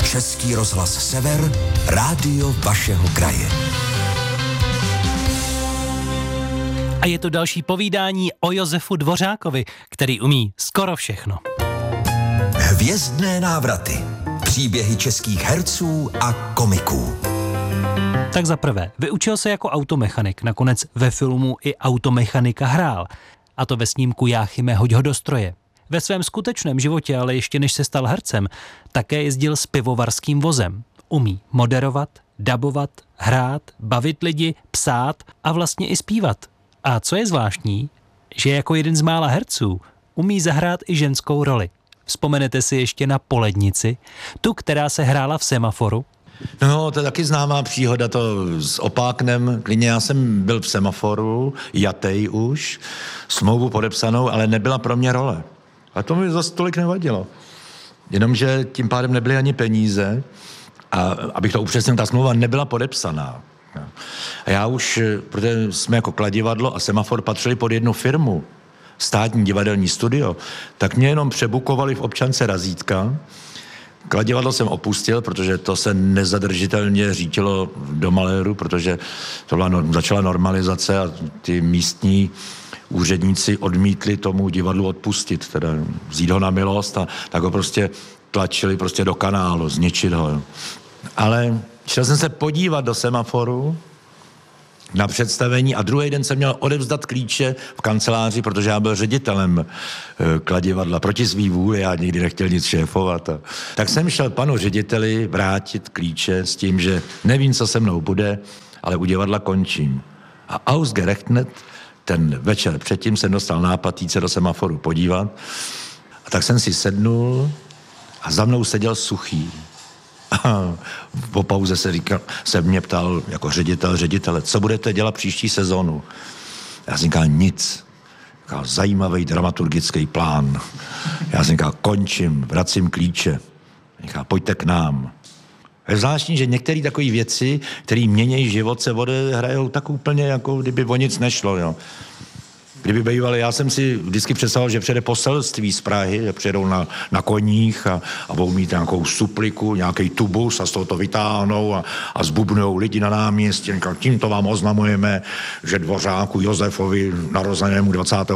Český rozhlas Sever, rádio vašeho kraje. A je to další povídání o Josefu Dvořákovi, který umí skoro všechno. Hvězdné návraty. Příběhy českých herců a komiků. Tak za prvé, vyučil se jako automechanik, nakonec ve filmu i automechanika hrál. A to ve snímku Jáchyme, hoď ho do stroje. Ve svém skutečném životě, ale ještě než se stal hercem, také jezdil s pivovarským vozem. Umí moderovat, dabovat, hrát, bavit lidi, psát a vlastně i zpívat. A co je zvláštní, že jako jeden z mála herců umí zahrát i ženskou roli. Vzpomenete si ještě na Polednici, tu, která se hrála v Semaforu? No, to je taky známá příhoda, to s Opáknem. Klidně já jsem byl v Semaforu, jatej už, smlouvu podepsanou, ale nebyla pro mě role. A to mi zase tolik nevadilo. Jenomže tím pádem nebyly ani peníze a abych to upřesnil, ta smlouva nebyla podepsaná. A já už, protože jsme jako Kladivadlo a Semafor patřili pod jednu firmu, Státní divadelní studio, tak mě jenom přebukovali v občance razítka. Kladivadlo jsem opustil, protože to se nezadržitelně řítilo do maléru, protože to začala normalizace a ty místní úředníci odmítli tomu divadlu odpustit, teda vzít ho na milost a tak ho prostě tlačili prostě do kanálu, zničit ho. Ale šel jsem se podívat do Semaforu na představení a druhý den jsem měl odevzdat klíče v kanceláři, protože já byl ředitelem Kladivadla proti svý vůli, já nikdy nechtěl nic šéfovat. Tak jsem šel panu řediteli vrátit klíče s tím, že nevím, co se mnou bude, ale u divadla končím. A ausgerechnet ten večer předtím jsem dostal nápad jít se do Semaforu podívat a tak jsem si sednul a za mnou seděl Suchý. A po pauze se mě ptal jako ředitele, co budete dělat příští sezónu? Já jsem říkal, nic. Říkal, zajímavý dramaturgický plán. Já jsem říkal, končím, vracím klíče. Říkal, pojďte k nám. Je zvláštní, že některé takové věci, které mění život, se odehrajou tak úplně, jako kdyby o nic nešlo. Jo. Kdyby bývali, já jsem si vždycky představoval, že přijede poselství z Prahy, že přijedou na koních a budou mít nějakou supliku, nějaký tubus a z toho to vytáhnou a zbubnujou lidi na náměstí. Tímto vám oznamujeme, že Dvořáku Josefovi narozenému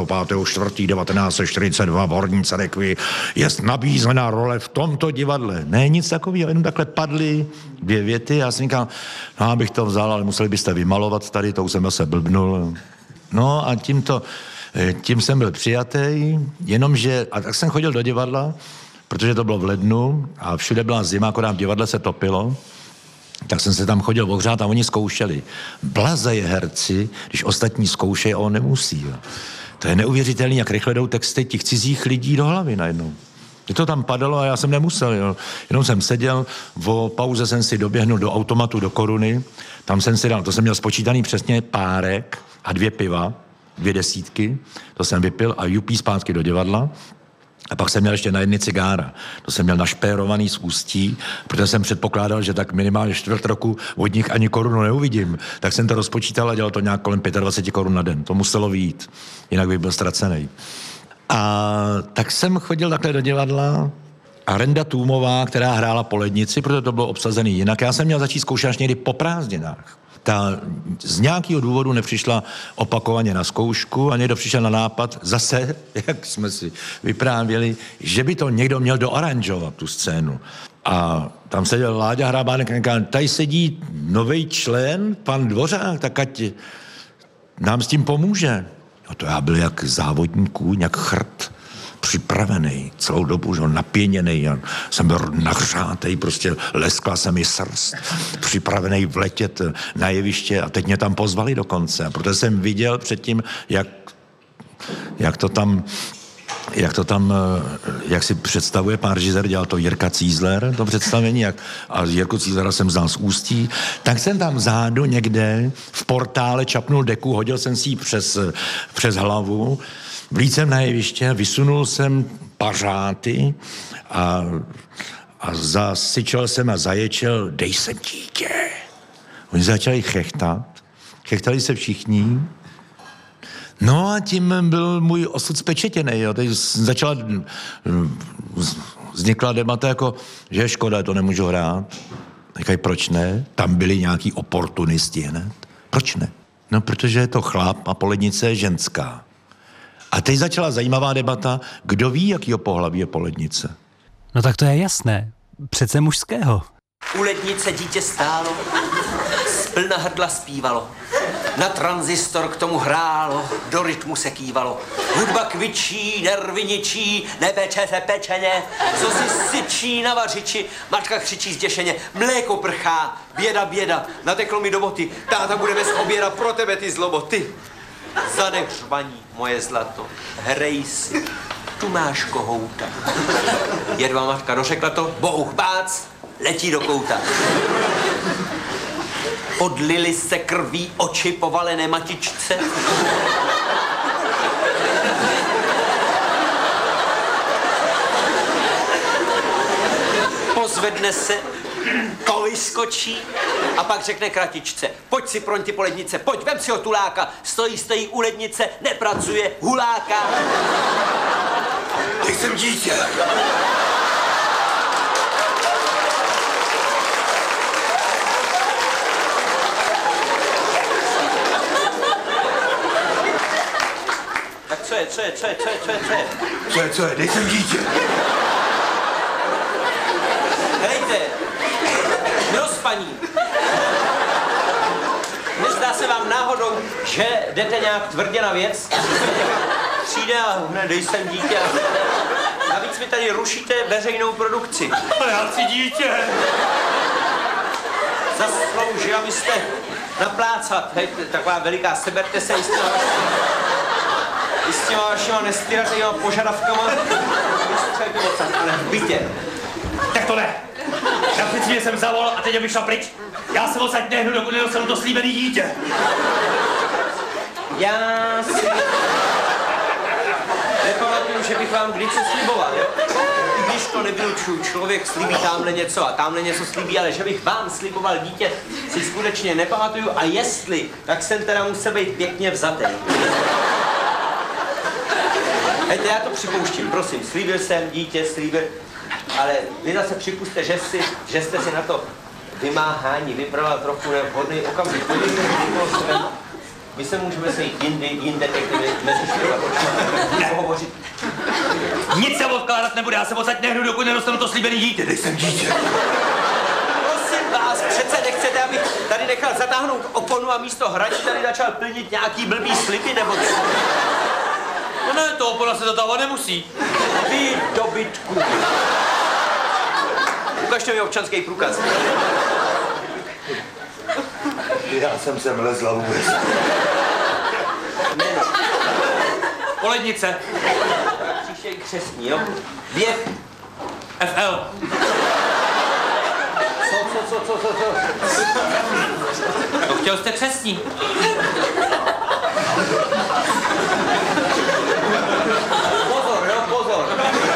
25.4.1942 v Horní Rekvi je nabízená role v tomto divadle. Ne, nic takového, jenom takhle padly dvě věty. Já jsem říkal, no, abych to vzal, ale museli byste vymalovat tady, to už jsem se blbnul. No a tím jsem byl přijatý, jenomže, a tak jsem chodil do divadla, protože to bylo v lednu a všude byla zima, akorát v divadle se topilo, tak jsem se tam chodil ohřát a oni zkoušeli. Blazejí herci, když ostatní zkoušejí a on nemusí. Jo. To je neuvěřitelný, jak rychle jdou texty těch cizích lidí do hlavy najednou. Mě to tam padalo a já jsem nemusel, jo. Jenom jsem seděl, v pauze jsem si doběhnul do automatu, do Koruny, tam jsem si dal, to jsem měl spočítaný přesně párek a 2 piva, 2 desítky, to jsem vypil a jupí zpátky do divadla. A pak jsem měl ještě na 1 cigára. To jsem měl našpérovaný z ústí, protože jsem předpokládal, že tak minimálně 4 roku od nich ani korunu neuvidím. Tak jsem to rozpočítal a dělal to nějak kolem 25 korun na den. To muselo vyjít, jinak bych byl ztracený. A tak jsem chodil takhle do divadla a Renda Tůmová, která hrála Polednici, protože to bylo obsazený jinak. Já jsem měl začít zkoušet až někdy po prázdninách. Ta z nějakého důvodu nepřišla opakovaně na zkoušku a někdo přišel na nápad zase, jak jsme si vyprávěli, že by to někdo měl doaranžovat tu scénu. A tam seděl Láďa Hrabánek a říkal, tady sedí nový člen, pan Dvořák, tak ať nám s tím pomůže. No to já byl jak závodní kůň, jak chrt, připravený, celou dobu, že napěněný, jsem byl nahřátej, prostě leskla se mi srst, připravený vletět na jeviště a teď mě tam pozvali dokonce, protože jsem viděl předtím, jak si představuje pán režisér, dělal to Jirka Cízler, to představení, a Jirku Cízlera jsem znal z Ústí, tak jsem tam zádu někde v portále čapnul deku, hodil jsem si ji přes hlavu, vlít jsem na jeviště, vysunul jsem pařáty a zasyčel jsem a zaječel, dej sem dítě. Oni začali chechtat, chechtali se všichni. No a tím byl můj osud spečetěnej. Jo. Teď začala vznikla debata jako, že je škoda, to nemůžu hrát. Říkají, proč ne? Tam byli nějaký oportunisti hned. Proč ne? No, protože je to chlap a Polednice je ženská. A teď začala zajímavá debata, kdo ví, jakýho pohlaví je Polednice. No tak to je jasné. Přece mužského. U lednice dítě stálo, z plna hrdla zpívalo. Na tranzistor k tomu hrálo, do rytmu se kývalo. Hudba kvičí, nervy ničí, nepeče se pečeně, co si syčí na vařiči, matka křičí zděšeně, mléko prchá, běda, běda, nateklo mi do boty, táta bude bez oběda pro tebe ty zloboty. Zadek řvaní, moje zlato, hrej si, tu máš kohouta. Jedva matka dořekla to, bouch bác, letí do kouta. Odlily se krví oči povalené matičce. Pozvedne se, to vyskočí a pak řekne kratičce. Pojď si proň ty Polednice, pojď, vem si ho tuláka. Stojí u lednice, nepracuje, huláka. Nejsem dítě. Co je? Co je? Nejsem dítě. Helejte, rozpaní. Nezdá se vám náhodou, že jdete nějak tvrdě na věc? Přijde a hned jsem dítě. Navíc mi tady rušíte veřejnou produkci. Ale já chci dítě. Zaslouží, abyste naplácat. Hej, taková veliká, seberte se i s těma vašima nestyratýma požadavkama. Vystřelite odsad, ale v bytě. Tak to ne. Já před chvíli jsem zavolal a teď bych šla pryč. Já se odsaď nehnu, dokud nedostanu to slíbený dítě. Já si nepamatuju, že bych vám kdy co sliboval. I když to nevylučuju, člověk slíbí tamhle něco a tamhle něco slíbí, ale že bych vám sliboval dítě, si skutečně nepamatuju. A jestli, tak jsem teda musel být pěkně vzatý. Hejte, já to připouštím, prosím, slíbil jsem dítě, ale vy zase připuste, že jste si na to vymáhání vybral trochu nevhodný okamžik. My se můžeme sejít jinde, mezi čtyřma pohovořit. Nic se odkládat nebude, já se odsaď nehnu, dokud nedostanu to slíbený dítě. Nejsem dítě. Prosím vás, přece nechcete, abych tady nechal zatáhnout oponu a místo hraní tady začal plnit nějaký blbý sliby, nebo co? No ne, to opona se zatávat nemusí. Vy dobytku. Ukažte mi občanský průkaz. Já jsem sem lezla vůbec. Polednice. Příště i křestní, jo? Věk. FL. Co? No chtěl jste křestní. Pozor.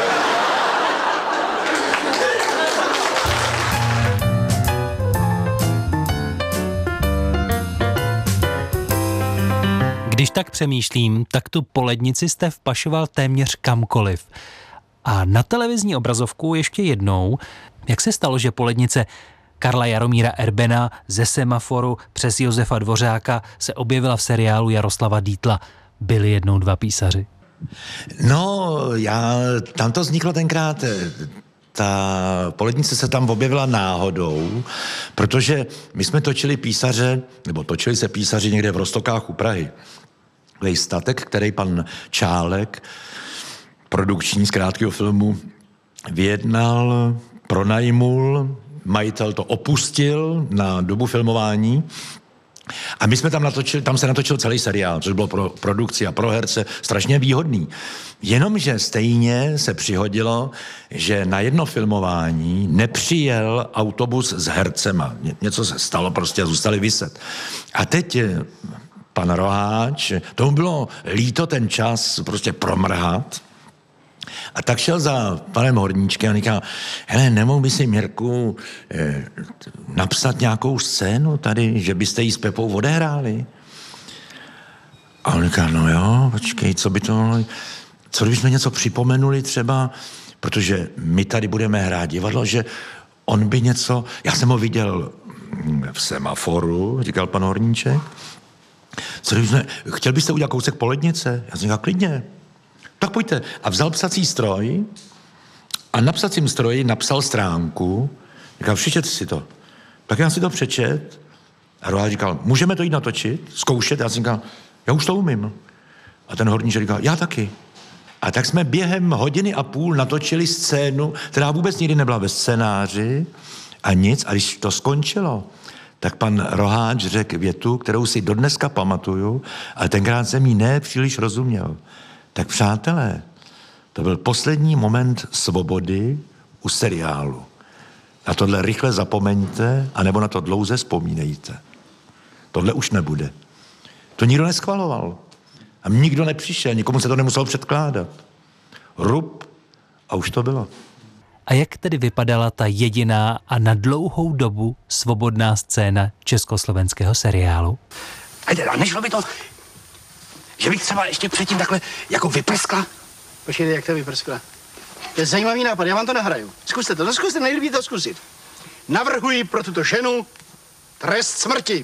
Když tak přemýšlím, tak tu Polednici jste vpašoval téměř kamkoliv. A na televizní obrazovku ještě jednou, jak se stalo, že Polednice Karla Jaromíra Erbena ze Semaforu přes Josefa Dvořáka se objevila v seriálu Jaroslava Dietla Byli jednou dva písaři? No, tam to vzniklo tenkrát, ta Polednice se tam objevila náhodou, protože my jsme točili se písaři někde v Roztokách u Prahy. Takový statek, který pan Čálek, produkční z krátkého filmu, vyjednal, pronajmul, majitel to opustil na dobu filmování. A my jsme tam se natočil celý seriál, což bylo pro produkci a pro herce strašně výhodný. Jenomže stejně se přihodilo, že na jedno filmování nepřijel autobus s hercema. Něco se stalo, prostě zůstali viset. A teď pan Roháč, tomu bylo líto ten čas prostě promrhat. A tak šel za panem Horníčkem a říkal, hele, nemohl by si, Mirku, napsat nějakou scénu tady, že byste jí s Pepou odehráli? A on říkal, no jo, počkej, co kdybychom něco připomenuli třeba protože my tady budeme hrát divadlo, že on by něco... Já jsem ho viděl v Semaforu, říkal pan Horníček. Chtěl byste udělat kousek po lednice? Já jsem říkal, klidně. Tak pojďte. A vzal psací stroj a na psacím stroji napsal stránku. Říkal, přečet si to. Tak já si to přečet a Roháč říkal, můžeme to jít natočit, zkoušet? Já jsem říkal, já už to umím. A ten Horníček říkal, já taky. A tak jsme během hodiny a půl natočili scénu, která vůbec nikdy nebyla ve scénáři a nic. A když to skončilo, tak pan Roháč řekl větu, kterou si dodneska pamatuju, ale tenkrát jsem jí ne příliš rozuměl. Tak přátelé, to byl poslední moment svobody u seriálu. Na tohle rychle zapomeňte, anebo na to dlouze vzpomínejte. Tohle už nebude. To nikdo neschvaloval. A nikdo nepřišel, nikomu se to nemuselo předkládat. Rub a už to bylo. A jak tedy vypadala ta jediná a na dlouhou dobu svobodná scéna československého seriálu? A nešlo by to, že bych třeba ještě předtím takhle jako vyprskla? Počkejte, jak to vyprskla? To je zajímavý nápad, já vám to nahraju. Zkuste to, nejlíbí to zkusit. Navrhuji pro tuto ženu trest smrti.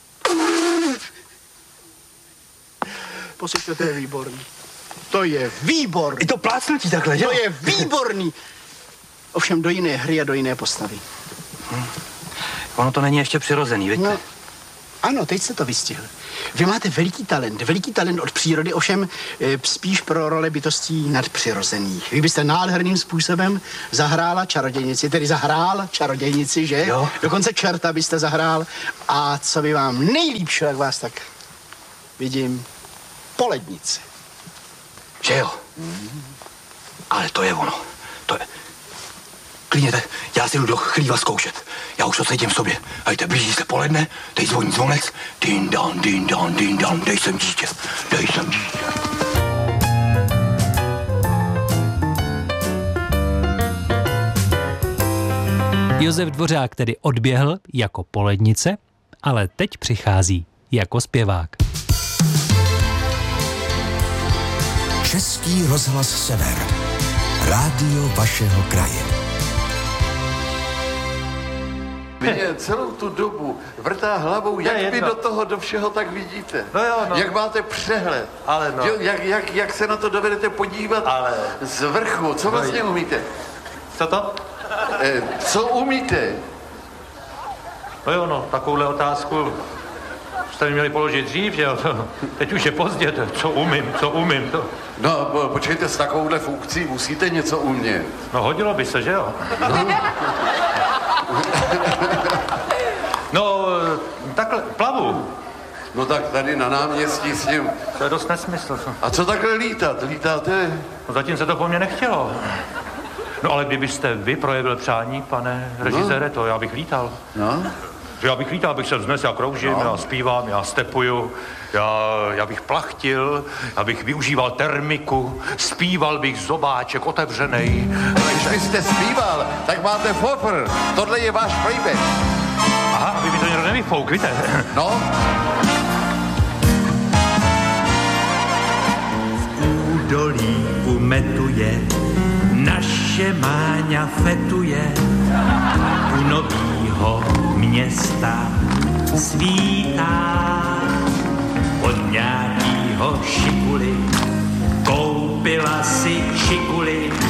Poslyšte, to je výborný. To je výborný. I to plácnutí takhle, jo? To je výborný. Ovšem do jiné hry a do jiné postavy. Ono to není ještě přirozený, víte? No, ano, teď se to vystihl. Vy máte veliký talent od přírody, ovšem spíš pro role bytostí nadpřirozených. Vy byste nádherným způsobem zahrál čarodějnici, že? Jo. Dokonce čerta byste zahrál. A co by vám nejlíp šlo, jak vás tak vidím, po lednici. Že jo? Ale to je ono. To je... Klidně, já si jdu do chlíva zkoušet. Já už to cítím v sobě. Hejte, blíží se poledne, teď zvoní zvonec. Din dan, dej sem dítě. Josef Dvořák tedy odběhl jako polednice, ale teď přichází jako zpěvák. Český rozhlas Sever. Rádio vašeho kraje. Mě celou tu dobu vrtá hlavou, jak vy do všeho tak vidíte. No jo, no. Jak máte přehled. Ale no. Jak se na to dovedete podívat z vrchu. Co vlastně umíte? Co to? Co umíte? No jo, no, takovouhle otázku jste mi měli položit dřív, že jo? Teď už je pozdě, co umím. To. No, počkejte, s takovouhle funkcí musíte něco umět. No, hodilo by se, že jo? No, takhle, plavu. No tak tady na náměstí s ním. To je dost nesmysl. A co takhle lítat? Lítáte? No, zatím se to po mně nechtělo. No, ale kdybyste vy projevil přání, pane režisére, to já bych lítal. No? Já bych lítal, abych se vznes, já kroužím, já zpívám, já stepuju, já bych plachtil, já bych využíval termiku, zpíval bych zobáček otevřenej. Když byste zpíval, tak máte fofr. Tohle je váš playback. Aha, aby mi to někdo nevyfouk, víte? No? V údolí umetuje, naše Máňa fetuje, u novýho města svítá. Od nějakýho šikuly koupila si šikuly